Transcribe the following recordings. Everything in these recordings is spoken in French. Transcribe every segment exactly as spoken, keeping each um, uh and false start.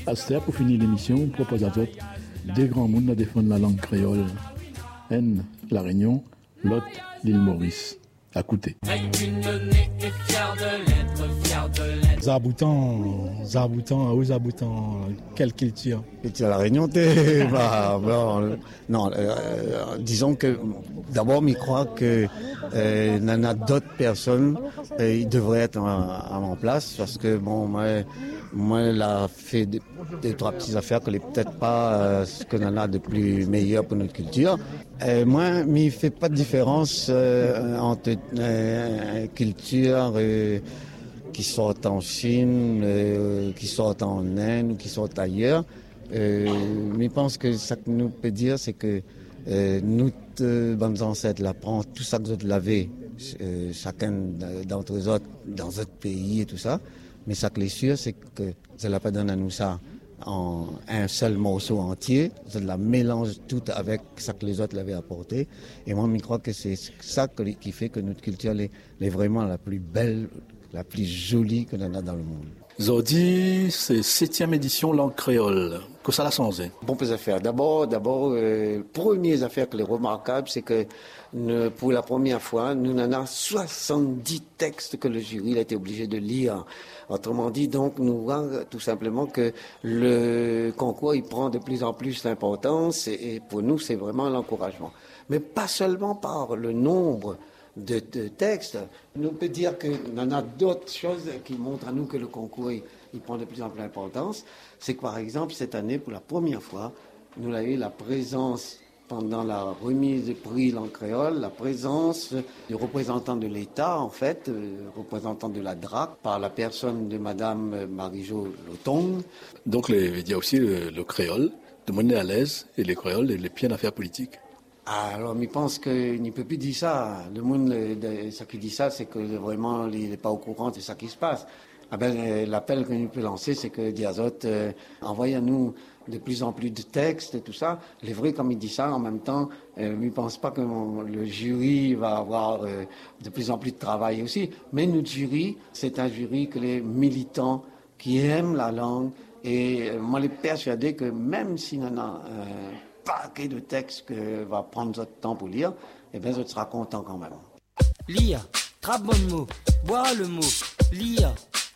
Aster, pour finir l'émission, on propose à d'autres des grands mondes à défendre la langue créole. N, La Réunion, Lot, l'île Maurice. À écouter. Zaboutan, Zaboutan, où Zaboutan, quelle culture? Culture à La Réunion, t'es, bah, bon, non, euh, disons que d'abord, je crois que euh, il y en a d'autres personnes, euh, ils devraient être à mon place parce que bon, moi, moi, elle a fait des, des trois petites affaires que n'est peut-être pas euh, ce qu'on en a de plus meilleur pour notre culture. Euh, moi, mais il fait pas de différence euh, entre euh, culture euh, qui sortent en Chine, euh, qui sortent en Inde ou qui sortent ailleurs. Euh, mais je pense que ça que nous peut dire, c'est que euh, nous, euh, bonnes ancêtres, là, prend tout ça que vous l'avez, euh, chacun d'entre eux autres, dans d'autres pays et tout ça. Mais ça que les sûr, c'est que ça ne l'a pas donné à nous ça en un seul morceau entier. Ça la mélange tout avec ça que les autres l'avaient apporté. Et moi, je crois que c'est ça qui fait que notre culture est, est vraiment la plus belle, la plus jolie que l'on a dans le monde. Zodi, c'est septième édition langue créole. Que ça l'a changé? Bon, peu affaires. D'abord, d'abord, euh, premières affaires que les remarquables, c'est que ne, pour la première fois, nous en avons soixante-dix textes que le jury a été obligé de lire. Autrement dit, donc, nous voyons tout simplement que le concours, il prend de plus en plus d'importance et, et pour nous, c'est vraiment l'encouragement. Mais pas seulement par le nombre de, de textes. Nous peut dire qu'il y en a d'autres choses qui montrent à nous que le concours, il, il prend de plus en plus d'importance. C'est que, par exemple, cette année, pour la première fois, nous avons eu la présence, pendant la remise du prix langue créole, la présence du représentant de l'État, en fait, euh, représentant de la D R A C, par la personne de Madame Marie-Jo Lotong. Donc, les, il y a aussi le, le créole, de monnaie à l'aise, et les créoles, les, les pieds d'affaires politiques. Alors, je pense qu'il ne peut plus dire ça. Le monde, ce qui dit ça, c'est que vraiment, il n'est pas au courant de ce qui se passe. Ah ben, l'appel que nous peut lancer, c'est que Diazot, euh, envoyez-nous de plus en plus de textes et tout ça. Il est vrai, comme il dit ça, en même temps, euh, je ne pense pas que mon, le jury va avoir euh, de plus en plus de travail aussi. Mais notre jury, c'est un jury que les militants qui aiment la langue. Et euh, moi, je suis persuadé que même s'il y en a un paquet de textes que va prendre votre temps pour lire, eh bien, je serai content quand même. Lire, trappe bon mot, boire le mot, lire.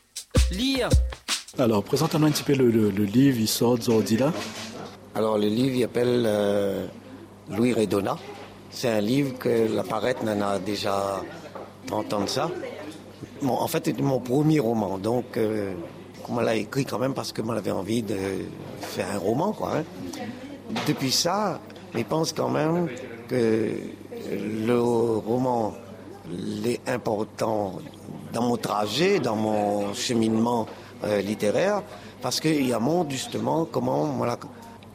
Lire. Alors, présente-nous un petit peu le, le, le livre, il sort d'aujourd'hui là. Alors, le livre, il s'appelle euh, Louis Redona. C'est un livre que la Parette en a déjà trente ans de ça. Bon, en fait, c'est mon premier roman. Donc, euh, on l'a écrit quand même parce que moi, j'avais envie de faire un roman, quoi. Hein. Depuis ça, je pense quand même que le roman, l'est important dans mon trajet, dans mon cheminement euh, littéraire, parce qu'il y a montre justement comment on l'a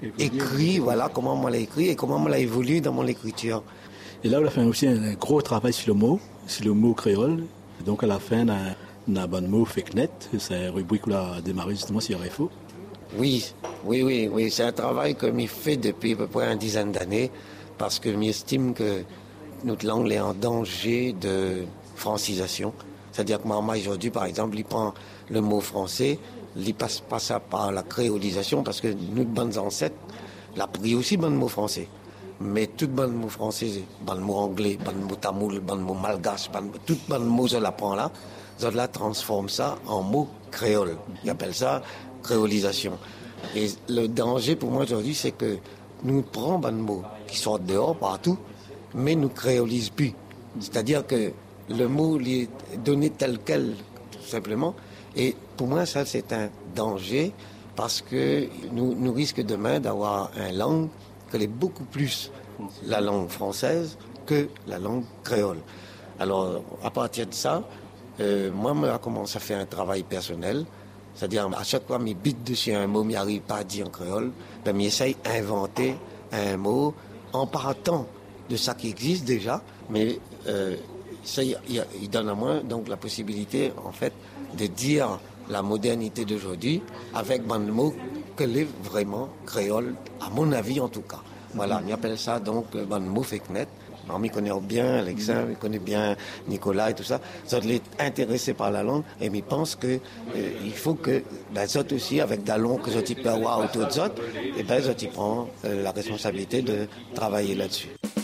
écrit, voilà, comment on l'a écrit et comment on l'a évolué dans mon écriture. Et là, on a fait aussi un gros travail sur le mot, sur le mot créole. Et donc, à la fin, on a un bon mot fake net. C'est une rubrique qu'on a démarré justement sur R F O. Oui, oui, oui, oui. C'est un travail que je fais depuis à peu près une dizaine d'années, parce que j'estime que notre langue est en danger de francisation. C'est-à-dire que maman aujourd'hui, par exemple, il prend le mot français, il passe pas ça par la créolisation, parce que notre bonnes ancêtres l'a pris aussi bon mot français. Mais tout bon mot français, bon mot anglais, bon mot tamoul, bon mot malgache, bon, tout bon mot je l'apprends là, je la transforme ça en mot créole. Ils appellent ça créolisation. Et le danger pour moi aujourd'hui, c'est que nous prenons bon mot qui sortent dehors partout, mais nous créolisons plus. C'est-à-dire que le mot lui est donné tel quel, tout simplement. Et pour moi, ça, c'est un danger parce que nous, nous risquons demain d'avoir une langue qui est beaucoup plus la langue française que la langue créole. Alors, à partir de ça, euh, moi, je commence à faire un travail personnel. C'est-à-dire, à chaque fois, je bite dessus un mot, je n'arrive pas à dire en créole, ben, j'essaye d'inventer un mot en partant de ça qui existe déjà, mais euh, ça, il, il donne à moi donc la possibilité, en fait, de dire la modernité d'aujourd'hui avec un mot que l'est vraiment créole, à mon avis en tout cas. Voilà, on appelle ça donc un mot fake net. Moi, connaît bien Alexandre, il connaît bien Nicolas et tout ça. Ça les intéressés par la langue et ils pensent que euh, il faut que ben, ça aussi avec Dallon que ça peut avoir autour de ça, et ben ça prend euh, la responsabilité de travailler là-dessus.